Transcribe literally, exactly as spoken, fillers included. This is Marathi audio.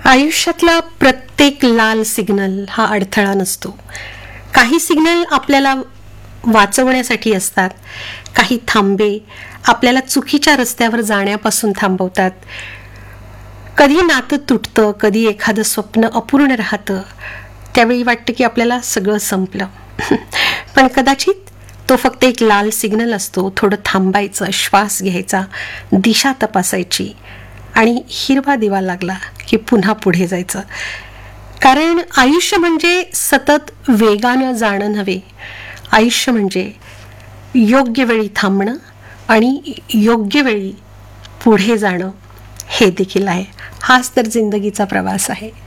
आयुष्यातला प्रत्येक लाल सिग्नल हा अडथळा नसतो. काही सिग्नल आपल्याला वाचवण्यासाठी असतात, काही थांबे आपल्याला चुकीच्या रस्त्यावर जाण्यापासून थांबवतात. कधी नातं तुटतं, कधी एखादं स्वप्न अपूर्ण राहतं. त्यावेळी वाटतं की आपल्याला सगळं संपलं. पण कदाचित तो फक्त एक लाल सिग्नल असतो. थोडं थांबायचं, श्वास घ्यायचा, दिशा तपासायची आणि हिरवा दिवा लागला की पुन्हा पुढे जायचं. कारण आयुष्य म्हणजे सतत वेगानं जाणं नव्हे. आयुष्य म्हणजे योग्य वेळी थांबणं आणि योग्य वेळी पुढे जाणं हे देखील आहे. हाच तर जिंदगीचा प्रवास आहे.